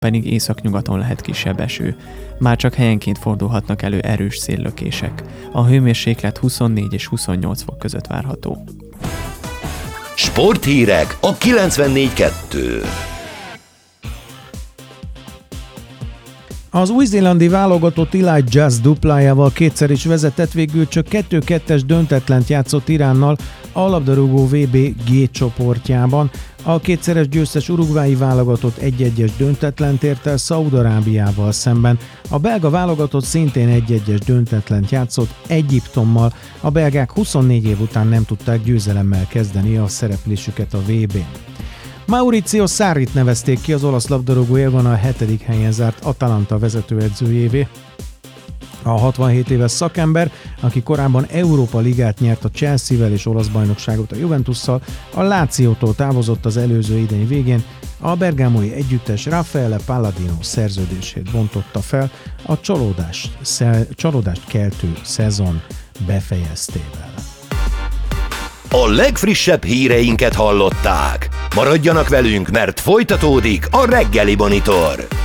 pedig északnyugaton lehet kisebb eső. Már csak helyenként fordulhatnak elő erős széllökések. A hőmérséklet 24 és 28 fok között várható. Sporthírek a 94.2. Az új-zélandi válogatott Elijah duplájával kétszer is vezetett, végül csak 2-2-es döntetlent játszott Iránnal a labdarúgó VB G csoportjában. A kétszeres győztes uruguayi válogatott 1-1-es döntetlent ért el Szaúd-Arábiával szemben. A belga válogatott szintén 1-1-es döntetlent játszott Egyiptommal. A belgák 24 év után nem tudták győzelemmel kezdeni a szereplésüket a VB-n. Maurizio Sarrit nevezték ki az olasz labdarúgó élvonal 7. helyen zárt Atalanta vezetőedzőjévé. A 67 éves szakember, aki korábban Európa Ligát nyert a Chelsea-vel és olasz bajnokságot a Juventusszal, a Lációtól távozott az előző idény végén, a bergámói együttes Raffaele Palladino szerződését bontotta fel a csalódást keltő szezon befejeztével. A legfrissebb híreinket hallották. Maradjanak velünk, mert folytatódik a Reggeli Monitor.